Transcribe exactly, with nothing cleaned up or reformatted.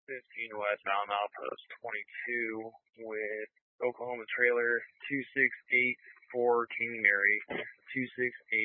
fifteen West Mountain Outpost twenty-two with Oklahoma Trailer two six eight four King Mary, two six